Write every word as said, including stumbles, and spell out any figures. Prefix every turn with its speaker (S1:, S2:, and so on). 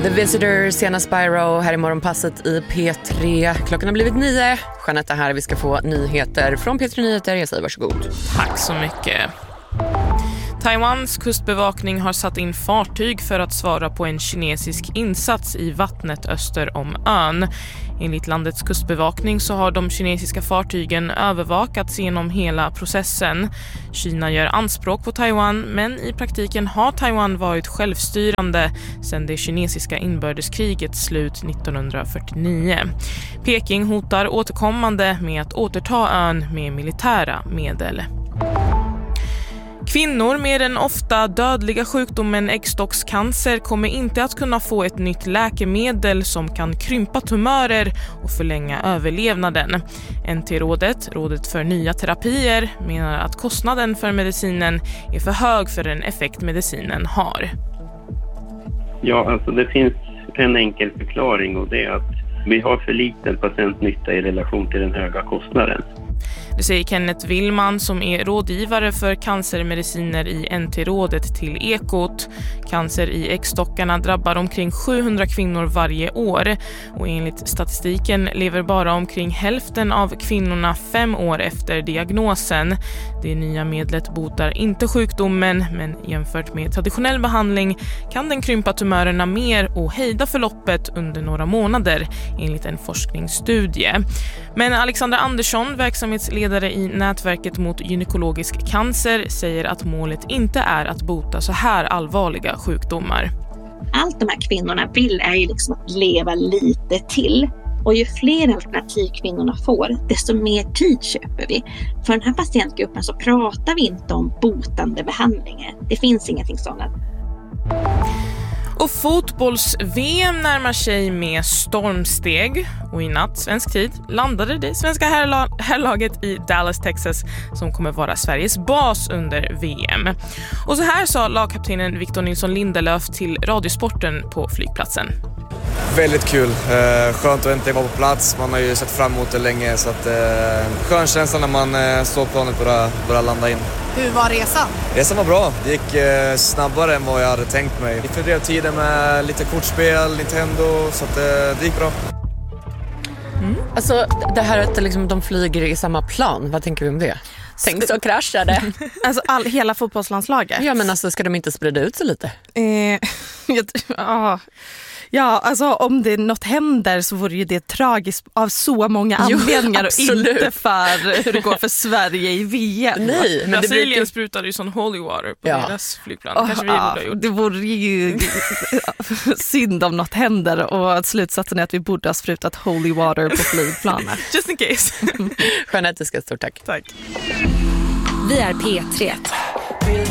S1: The Visitor, Sienna Spyro här i morgonpasset i P tre. Klockan har blivit nio. Jeanette är här, vi ska få nyheter från P tre Nyheter. Jag säger varsågod.
S2: Tack så mycket. Taiwans kustbevakning har satt in fartyg för att svara på en kinesisk insats i vattnet öster om ön. Enligt landets kustbevakning så har de kinesiska fartygen övervakats genom hela processen. Kina gör anspråk på Taiwan, men i praktiken har Taiwan varit självstyrande sedan det kinesiska inbördeskrigets slut nittonhundrafyrtionio. Peking hotar återkommande med att återta ön med militära medel. Kvinnor med den ofta dödliga sjukdomen äggstockscancer kommer inte att kunna få ett nytt läkemedel som kan krympa tumörer och förlänga överlevnaden. N T-rådet, rådet för nya terapier, menar att kostnaden för medicinen är för hög för den effekt medicinen har.
S3: Ja, alltså det finns en enkel förklaring, och det är att vi har för liten patientnytta i relation till den höga kostnaden.
S2: Det säger Kenneth Willman som är rådgivare för cancermediciner i N T-rådet till Ekot. Cancer i äggstockarna drabbar omkring sjuhundra kvinnor varje år, och enligt statistiken lever bara omkring hälften av kvinnorna fem år efter diagnosen. Det nya medlet botar inte sjukdomen, men jämfört med traditionell behandling kan den krympa tumörerna mer och hejda förloppet under några månader, enligt en forskningsstudie. Men Alexandra Andersson, verksamhetsledare i nätverket mot gynekologisk cancer, säger att målet inte är att bota så här allvarliga sjukdomar.
S4: Allt de här kvinnorna vill är ju liksom att leva lite till. Och ju fler alternativ kvinnorna får, desto mer tid köper vi. För den här patientgruppen så pratar vi inte om botande behandlingar. Det finns ingenting sådant.
S2: Och fotbolls-V M närmar sig med stormsteg, och i natt, svensk tid, landade det svenska herrla- herrlaget i Dallas, Texas, som kommer vara Sveriges bas under V M. Och så här sa lagkaptenen Victor Nilsson Lindelöf till Radiosporten på flygplatsen.
S5: Väldigt kul. Eh, skönt att äntligen vara på plats. Man har ju sett fram emot det länge, så att eh, skön känsla när man eh, står på planet och börjar, börjar landa in.
S6: Hur var resan?
S5: Resan var bra. Det gick eh, snabbare än vad jag hade tänkt mig. Vi fördrev tiden med lite kortspel, Nintendo, så att, eh, det gick bra.
S1: Mm. Alltså det här att liksom, de flyger i samma plan, vad tänker vi om det? Tänk så kraschade.
S6: Alltså all, hela fotbollslandslaget.
S1: Ja, men alltså ska de inte sprida ut sig lite?
S6: Eh, jag, ja. Ja, alltså om det något händer så vore ju det tragiskt av så många anledningar, jo, och inte för hur det går för Sverige i V M.
S1: Nej, men
S2: Brasilien
S1: brukar...
S2: sprutade ju sån holy water på
S1: ja.
S2: deras flygplan. Det kanske vi
S6: ja,
S2: borde ha gjort.
S6: Det vore ju synd om något händer, och att slutsatsen är att vi borde ha sprutat holy water på flygplanet.
S2: Just in case.
S1: Jeanette ska stort tack.
S2: Tack.
S7: Vi är P tre.